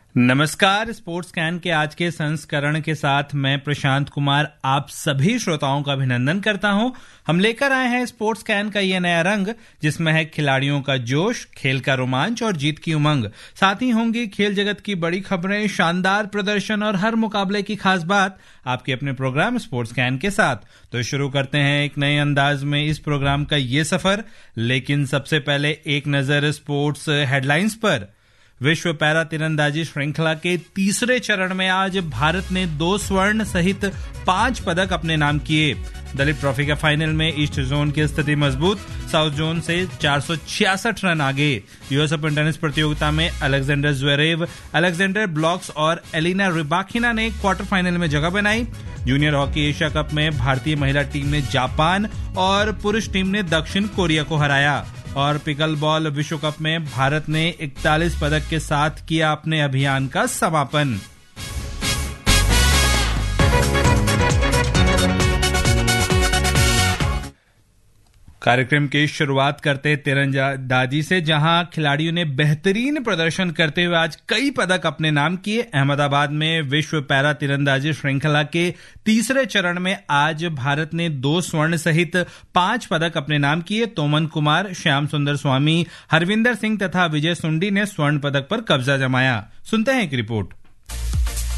नमस्कार। Sports can के आज के संस्करण के साथ मैं प्रशांत कुमार आप सभी श्रोताओं का अभिनंदन करता हूं। हम लेकर आए हैं स्पोर्ट्स कैन का ये नया रंग, जिसमें है खिलाड़ियों का जोश, खेल का रोमांच और जीत की उमंग। साथ ही होंगी खेल जगत की बड़ी खबरें, शानदार प्रदर्शन और हर मुकाबले की खास बात आपके अपने प्रोग्राम स्पोर्ट्स कैन के साथ। तो शुरू करते हैं एक नए अंदाज में इस प्रोग्राम का ये सफर। लेकिन सबसे पहले एक नजर स्पोर्ट्स हेडलाइंस पर। विश्व पैरा तीरंदाजी श्रृंखला के तीसरे चरण में आज भारत ने 2 स्वर्ण सहित 5 पदक अपने नाम किए। दलीप ट्रॉफी के फाइनल में ईस्ट जोन की स्थिति मजबूत, साउथ जोन से 466 रन आगे। यूएस ओपन टेनिस प्रतियोगिता में अलेक्जेंडर ज्वेरेव, अलेक्जेंडर ब्लॉक्स और एलिना रिबाकिना ने क्वार्टर फाइनल में जगह बनाई। जूनियर हॉकी एशिया कप में भारतीय महिला टीम ने जापान और पुरुष टीम ने दक्षिण कोरिया को हराया। और पिकल बॉल विश्व कप में भारत ने 41 पदक के साथ किया अपने अभियान का समापन। कार्यक्रम की शुरुआत करते तीरंदाजी से, जहां खिलाड़ियों ने बेहतरीन प्रदर्शन करते हुए आज कई पदक अपने नाम किए। अहमदाबाद में विश्व पैरा तीरंदाजी श्रृंखला के तीसरे चरण में आज भारत ने 2 स्वर्ण सहित 5 पदक अपने नाम किए। तोमन कुमार, श्याम सुंदर स्वामी, हरविंदर सिंह तथा विजय सुंडी ने स्वर्ण पदक पर कब्जा जमाया। सुनते हैं एक रिपोर्ट।